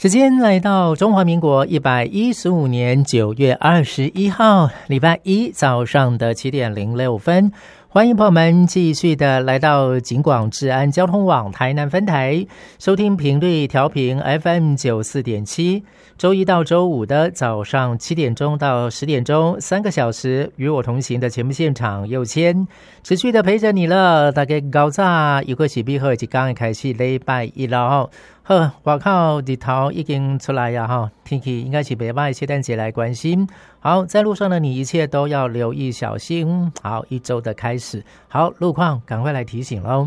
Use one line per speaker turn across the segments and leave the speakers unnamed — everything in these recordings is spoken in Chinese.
时间来到中华民国115年9月21号礼拜一早上的7点06分，欢迎朋友们继续的来到警广治安交通网台南分台，收听频率调频 FM94.7， 周一到周五的早上7点钟到10点钟3个小时与我同行的节目现场佑谦持续的陪着你了。大家高早又过是比好一天开始礼拜一了好，外口日头已经出来呀天气应该是不错，圣诞节来关心。好，在路上的你一切都要留意小心。好，一周的开始，好，路况赶快来提醒咯。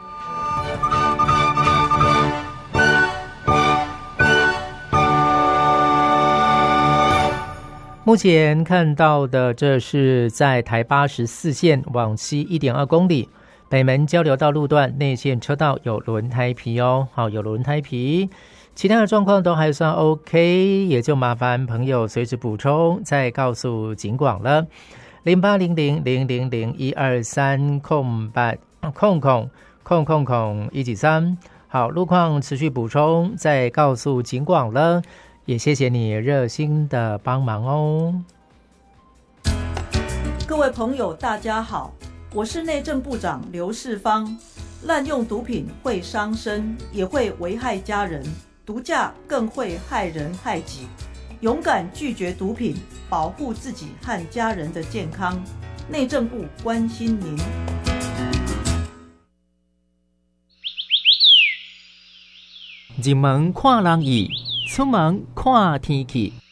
目前看到的，这是在台84线往西 1.2 公里北门交流道路段内线车道有轮胎皮好，有轮胎皮，其他的状况都还算 OK， 也就麻烦朋友随时补充再告诉警广了。0800-00123-800-193，好，路况持续补充再告诉警广了，也谢谢你热心的帮忙哦。
各位朋友大家好，我是内政部长刘世芳。滥用毒品会伤身，也会危害家人，毒驾更会害人害己。勇敢拒绝毒品，保护自己和家人的健康。内政部关心您。
入门看人意，出门看天气。